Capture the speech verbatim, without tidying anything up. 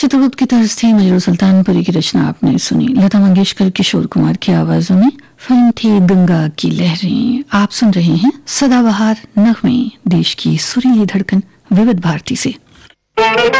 चित्रगुप्त की तर्ज थी, मयूर सुल्तानपुरी की रचना आपने सुनी। लता मंगेशकर, किशोर कुमार की आवाजों में फिल्म थी गंगा की लहरें। आप सुन रहे हैं सदाबहार नगमे, देश की सुरीली धड़कन विविध भारती से।